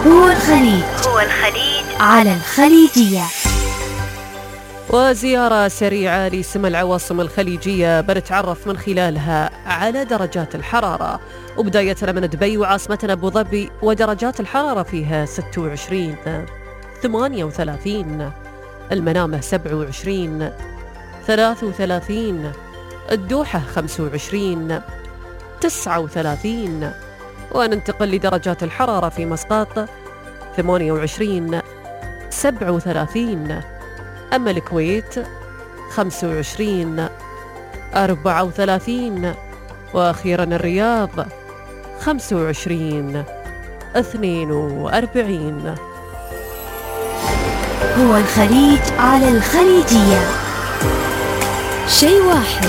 هو الخليج على الخليجية. وزيارة سريعة لسمى العواصم الخليجية بنتعرف من خلالها على درجات الحرارة، وبداية من دبي وعاصمتنا أبو ظبي ودرجات الحرارة فيها 26 38، المنامة 27 33، الدوحة 25 39، وننتقل لدرجات الحرارة في مسقط 28 37، أما الكويت 25 34، وأخيرا الرياض 25 42. هو الخليج على الخليجية. شيء واحد.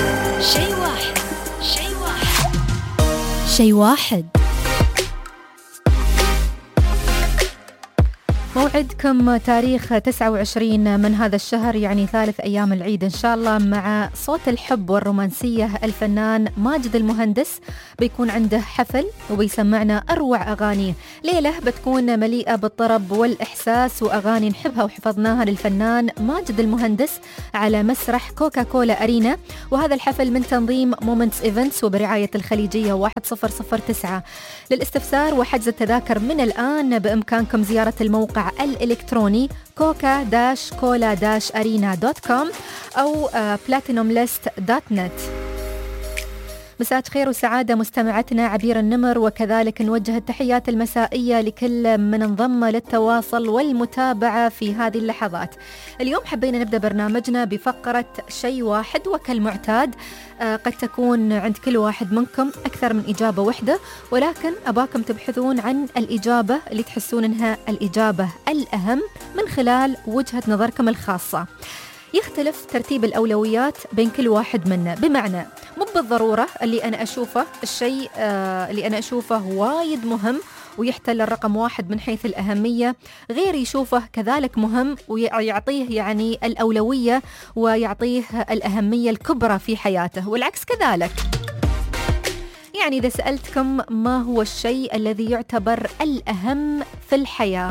موعدكم تاريخ 29 من هذا الشهر، يعني ثالث أيام العيد إن شاء الله، مع صوت الحب والرومانسية. الفنان ماجد المهندس بيكون عنده حفل وبيسمعنا أروع أغانيه. ليلة بتكون مليئة بالطرب والإحساس وأغاني نحبها وحفظناها للفنان ماجد المهندس على مسرح كوكا كولا أرينا. وهذا الحفل من تنظيم مومنتس إيفنتس وبرعاية الخليجية 1009. للاستفسار وحجز التذاكر من الآن بإمكانكم زيارة الموقع الإلكتروني coca-cola-arena.com أو platinumlist.net. مساء خير وسعادة مستمعتنا عبير النمر، وكذلك نوجه التحيات المسائية لكل من انضم للتواصل والمتابعة في هذه اللحظات. اليوم حبينا نبدأ برنامجنا بفقرة شيء واحد، وكالمعتاد قد تكون عند كل واحد منكم أكثر من إجابة واحدة، ولكن أباكم تبحثون عن الإجابة اللي تحسون أنها الإجابة الأهم من خلال وجهة نظركم الخاصة. يختلف ترتيب الأولويات بين كل واحد منا، بمعنى مو بالضرورة اللي أنا أشوفه الشيء اللي أنا أشوفه وايد مهم ويحتل الرقم واحد من حيث الأهمية، غير يشوفه كذلك مهم ويعطيه يعني الأولوية ويعطيه الأهمية الكبرى في حياته، والعكس كذلك. يعني إذا سألتكم ما هو الشيء الذي يعتبر الأهم في الحياة،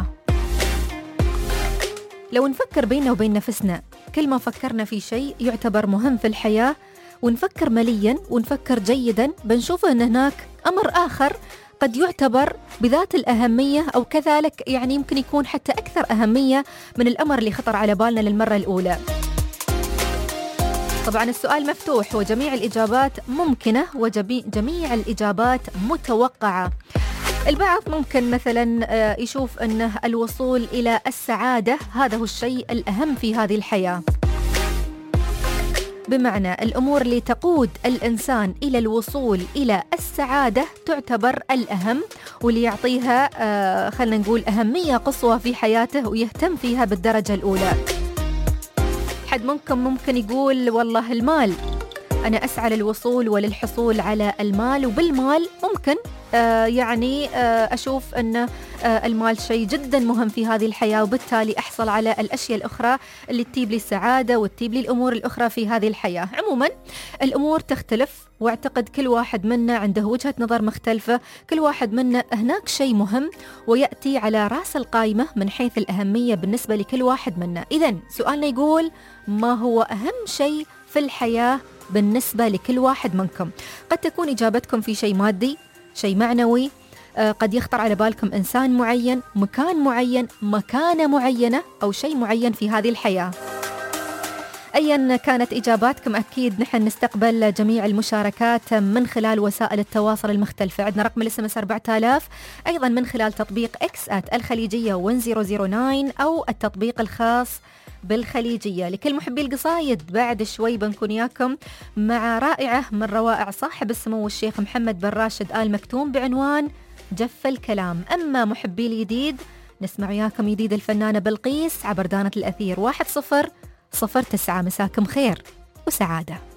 لو نفكر بيننا وبين نفسنا، كل ما فكرنا في شيء يعتبر مهم في الحياة ونفكر مليا ونفكر جيدا، بنشوف أن هناك أمر آخر قد يعتبر بذات الأهمية أو كذلك يعني يمكن يكون حتى أكثر أهمية من الأمر اللي خطر على بالنا للمرة الأولى. طبعا السؤال مفتوح وجميع الإجابات ممكنة وجميع الإجابات متوقعة. البعض ممكن مثلا يشوف أن الوصول إلى السعادة هذا هو الشيء الأهم في هذه الحياة، بمعنى الأمور اللي تقود الإنسان إلى الوصول إلى السعادة تعتبر الأهم، واللي يعطيها خلنا نقول أهمية قصوى في حياته ويهتم فيها بالدرجة الأولى. حد ممكن يقول والله المال، أنا أسعى للوصول وللحصول على المال، وبالمال ممكن أشوف أن المال شيء جدا مهم في هذه الحياة، وبالتالي أحصل على الأشياء الأخرى اللي تجيب لي السعادة وتجيب لي الأمور الأخرى في هذه الحياة. عموما الأمور تختلف، واعتقد كل واحد منا عنده وجهة نظر مختلفة، كل واحد منا هناك شيء مهم ويأتي على رأس القائمة من حيث الأهمية بالنسبة لكل واحد منا. إذن سؤالنا يقول ما هو أهم شيء في الحياة بالنسبة لكل واحد منكم؟ قد تكون إجابتكم في شيء مادي، شيء معنوي، قد يخطر على بالكم إنسان معين، مكان معين، مكانة معينة، أو شيء معين في هذه الحياة. أيا كانت إجاباتكم أكيد نحن نستقبل جميع المشاركات من خلال وسائل التواصل المختلفة. عندنا رقم الSMS 4000، أيضا من خلال تطبيق X @الخليجية 1009 أو التطبيق الخاص بالخليجية. لكل محبي القصايد بعد شوي بنكون ياكم مع رائعة من روائع صاحب السمو الشيخ محمد بن راشد آل مكتوم بعنوان جف الكلام. أما محبي الجديد نسمع ياكم جديد الفنانة بلقيس عبر دانة الأثير 1009. مساكم خير وسعادة.